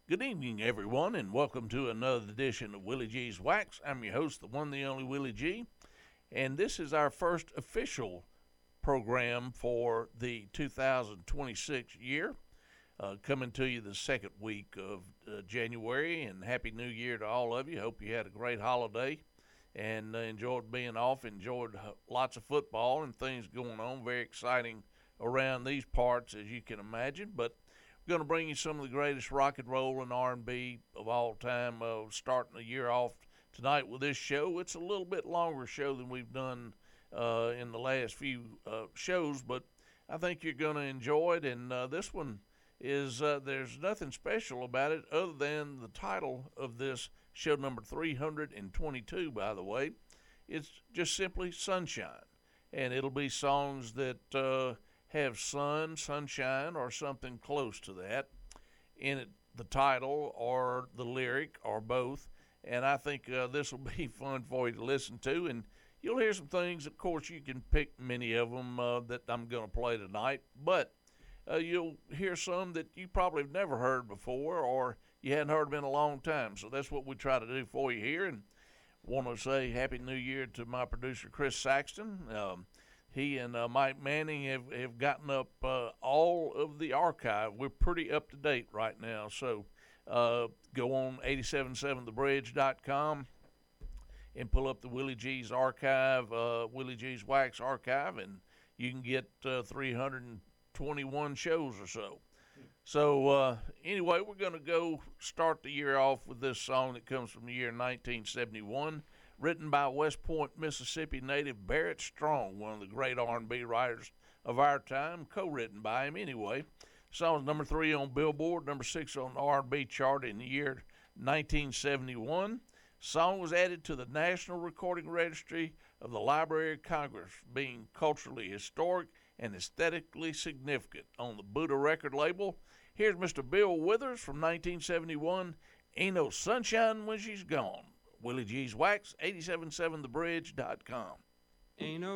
Good evening, everyone, and welcome to another edition of Willie G's Wax. I'm your host, the one, the only Willie G, and this is our first official program for the 2026 year, coming to you the second week of January. And Happy New Year to all of you. Hope you had a great holiday and enjoyed being off, enjoyed lots of football and things going on. Very exciting around these parts, as you can imagine, but we're going to bring you some of the greatest rock and roll and R&B of all time, starting the year off tonight with this show. It's a little bit longer show than we've done in the last few shows, but I think you're going to enjoy it. And this one is, there's nothing special about it other than the title of this show, number 322, by the way. It's just simply Sunshine. And it'll be songs that have sunshine, or something close to that in it, the title or the lyric or both. And I think this will be fun for you to listen to. And you'll hear some things, of course, you can pick many of them that I'm going to play tonight. But you'll hear some that you probably have never heard before, or you hadn't heard them in a long time. So that's what we try to do for you here. And want to say Happy New Year to my producer, Chris Saxton. He and Mike Manning have gotten up all of the archive. We're pretty up to date right now. So go on 877thebridge.com and pull up the Willie G's archive, Willie G's Wax archive, and you can get 321 shows or so. So anyway, we're going to go start the year off with this song that comes from the year 1971. Written by West Point, Mississippi native Barrett Strong, one of the great R&B writers of our time, co-written by him anyway. The song was number 3 on Billboard, number 6 on the R&B chart in the year 1971. The song was added to the National Recording Registry of the Library of Congress, being culturally historic and aesthetically significant on the Buddha record label. Here's Mr. Bill Withers from 1971, Ain't No Sunshine When She's Gone. Willie G's Wax, 877thebridge.com. Ain't no